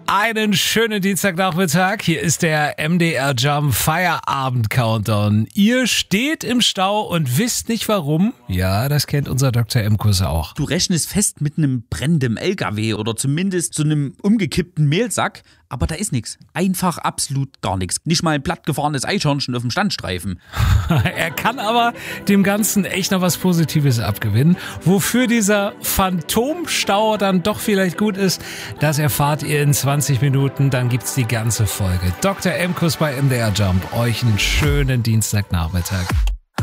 Einen schönen Dienstagnachmittag. Hier ist der MDR Jump Feierabend Countdown. Ihr steht im Stau und wisst nicht warum? Ja, das kennt unser Dr. Emkus auch. Du rechnest fest mit einem brennenden LKW oder zumindest so einem umgekippten Mehlsack, aber da ist nichts. Einfach absolut gar nichts. Nicht mal ein plattgefahrenes Eichhörnchen auf dem Standstreifen. Er kann aber dem Ganzen echt noch was Positives abgewinnen. Wofür dieser Phantomstau dann doch vielleicht gut ist, das erfahrt ihr in 20 Minuten. Dann gibt's die ganze Folge. Dr. Emkus bei MDR Jump. Euch einen schönen Dienstagnachmittag.